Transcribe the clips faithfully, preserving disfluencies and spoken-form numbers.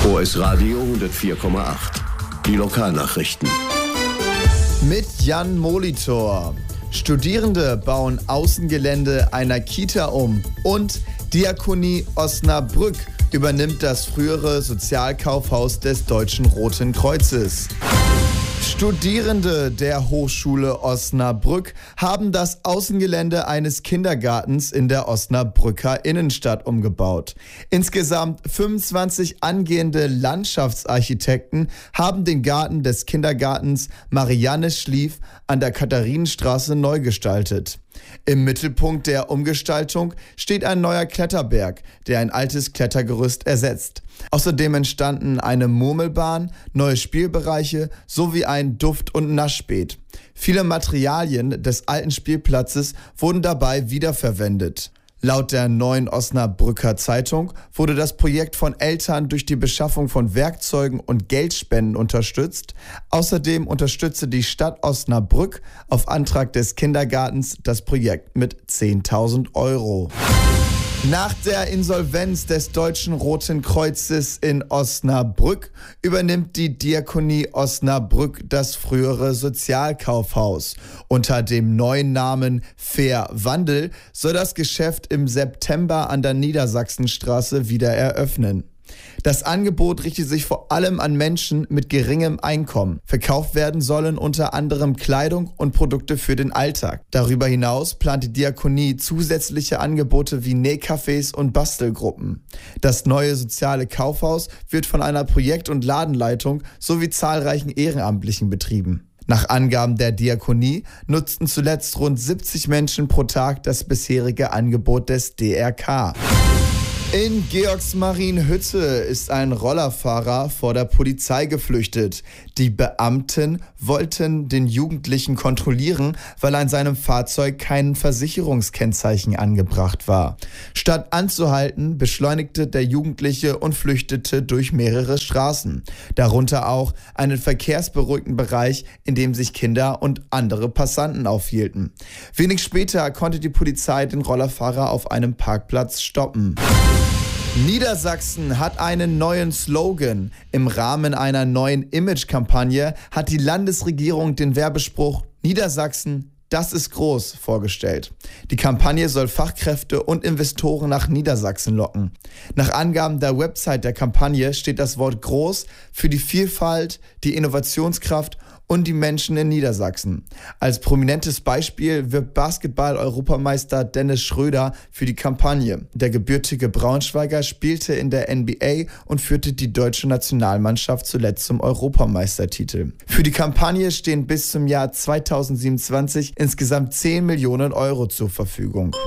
O S Radio hundertvier Komma acht. Die Lokalnachrichten. Mit Jan Molitor. Studierende bauen Außengelände einer Kita um. Und Diakonie Osnabrück übernimmt das frühere Sozialkaufhaus des Deutschen Roten Kreuzes. Studierende der Hochschule Osnabrück haben das Außengelände eines Kindergartens in der Osnabrücker Innenstadt umgebaut. Insgesamt fünfundzwanzig angehende Landschaftsarchitekten haben den Garten des Kindergartens Marianne Schlief an der Katharinenstraße neu gestaltet. Im Mittelpunkt der Umgestaltung steht ein neuer Kletterberg, der ein altes Klettergerüst ersetzt. Außerdem entstanden eine Murmelbahn, neue Spielbereiche sowie ein Duft- und Naschbeet. Viele Materialien des alten Spielplatzes wurden dabei wiederverwendet. Laut der Neuen Osnabrücker Zeitung wurde das Projekt von Eltern durch die Beschaffung von Werkzeugen und Geldspenden unterstützt. Außerdem unterstützte die Stadt Osnabrück auf Antrag des Kindergartens das Projekt mit zehntausend Euro. Nach der Insolvenz des Deutschen Roten Kreuzes in Osnabrück übernimmt die Diakonie Osnabrück das frühere Sozialkaufhaus. Unter dem neuen Namen Fair Wandel soll das Geschäft im September an der Niedersachsenstraße wieder eröffnen. Das Angebot richtet sich vor allem an Menschen mit geringem Einkommen. Verkauft werden sollen unter anderem Kleidung und Produkte für den Alltag. Darüber hinaus plant die Diakonie zusätzliche Angebote wie Nähcafés und Bastelgruppen. Das neue soziale Kaufhaus wird von einer Projekt- und Ladenleitung sowie zahlreichen Ehrenamtlichen betrieben. Nach Angaben der Diakonie nutzten zuletzt rund siebzig Menschen pro Tag das bisherige Angebot des D R K. In Georgsmarienhütte ist ein Rollerfahrer vor der Polizei geflüchtet. Die Beamten wollten den Jugendlichen kontrollieren, weil an seinem Fahrzeug kein Versicherungskennzeichen angebracht war. Statt anzuhalten, beschleunigte der Jugendliche und flüchtete durch mehrere Straßen. Darunter auch einen verkehrsberuhigten Bereich, in dem sich Kinder und andere Passanten aufhielten. Wenig später konnte die Polizei den Rollerfahrer auf einem Parkplatz stoppen. Niedersachsen hat einen neuen Slogan. Im Rahmen einer neuen Image-Kampagne hat die Landesregierung den Werbespruch Niedersachsen, das ist groß vorgestellt. Die Kampagne soll Fachkräfte und Investoren nach Niedersachsen locken. Nach Angaben der Website der Kampagne steht das Wort groß für die Vielfalt, die Innovationskraft und die Menschen in Niedersachsen. Als prominentes Beispiel wirbt Basketball-Europameister Dennis Schröder für die Kampagne. Der gebürtige Braunschweiger spielte in der N B A und führte die deutsche Nationalmannschaft zuletzt zum Europameistertitel. Für die Kampagne stehen bis zum Jahr zweitausendsiebenundzwanzig insgesamt zehn Millionen Euro zur Verfügung.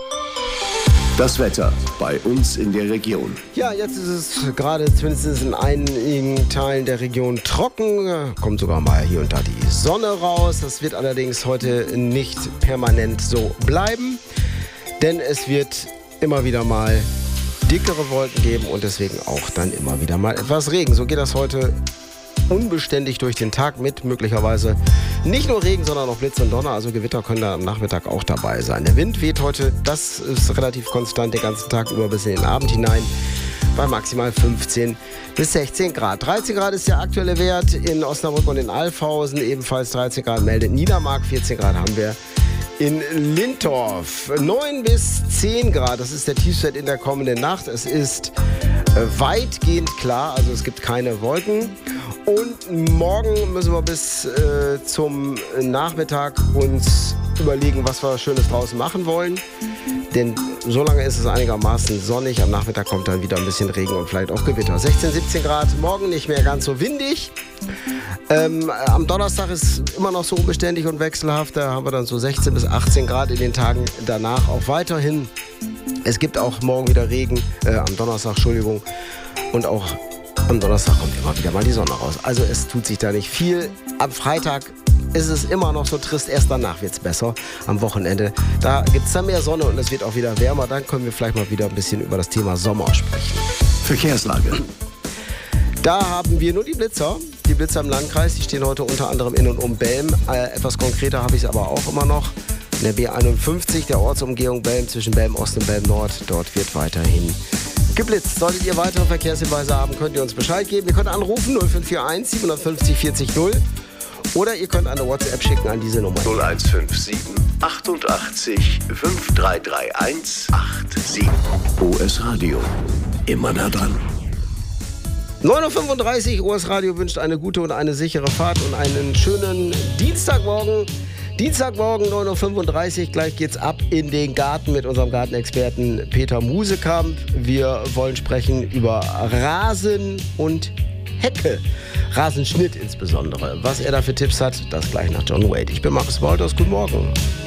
Das Wetter bei uns in der Region. Ja, jetzt ist es gerade zumindest in einigen Teilen der Region trocken. Kommt sogar mal hier und da die Sonne raus. Das wird allerdings heute nicht permanent so bleiben, denn es wird immer wieder mal dickere Wolken geben und deswegen auch dann immer wieder mal etwas Regen. So geht das heute unbeständig durch den Tag mit möglicherweise nicht nur Regen, sondern auch Blitz und Donner. Also Gewitter können da am Nachmittag auch dabei sein. Der Wind weht heute, das ist relativ konstant den ganzen Tag über bis in den Abend hinein bei maximal fünfzehn bis sechzehn Grad. dreizehn Grad ist der aktuelle Wert in Osnabrück und in Alfhausen. Ebenfalls dreizehn Grad meldet Niedermark. vierzehn Grad haben wir in Lintorf. neun bis zehn Grad, das ist der Tiefstwert in der kommenden Nacht. Es ist weitgehend klar, also es gibt keine Wolken. Und morgen müssen wir bis äh, zum Nachmittag uns überlegen, was wir Schönes draußen machen wollen. Denn so lange ist es einigermaßen sonnig. Am Nachmittag kommt dann wieder ein bisschen Regen und vielleicht auch Gewitter. sechzehn, siebzehn Grad, morgen nicht mehr ganz so windig. Ähm, am Donnerstag ist immer noch so unbeständig und wechselhaft. Da haben wir dann so sechzehn bis achtzehn Grad in den Tagen danach auch weiterhin. Es gibt auch morgen wieder Regen, äh, am Donnerstag, Entschuldigung. Und auch am Donnerstag kommt immer wieder mal die Sonne raus. Also es tut sich da nicht viel. Am Freitag ist es immer noch so trist. Erst danach wird es besser. Am Wochenende, da gibt es dann mehr Sonne und es wird auch wieder wärmer. Dann können wir vielleicht mal wieder ein bisschen über das Thema Sommer sprechen. Verkehrslage. Da haben wir nur die Blitzer. Die Blitzer im Landkreis, die stehen heute unter anderem in und um Belm. Äh, etwas konkreter habe ich es aber auch immer noch. In der B einundfünfzig, der Ortsumgehung Belm zwischen Belm Ost und Belm Nord. Dort wird weiterhin geblitzt. Solltet ihr weitere Verkehrshinweise haben, könnt ihr uns Bescheid geben. Ihr könnt anrufen null fünf vier eins siebenundfünfzig vierzig null oder ihr könnt eine WhatsApp schicken an diese Nummer. null eins fünf sieben achtundachtzig fünf drei drei eins acht sieben. O S Radio. Immer nah dran. neun Uhr fünfunddreißig, O S Radio wünscht eine gute und eine sichere Fahrt und einen schönen Dienstagmorgen. Dienstagmorgen neun Uhr fünfunddreißig, gleich geht's ab in den Garten mit unserem Gartenexperten Peter Musekamp. Wir wollen sprechen über Rasen und Hecke. Rasenschnitt insbesondere. Was er da für Tipps hat, das gleich nach John Wade. Ich bin Markus Wolters, guten Morgen.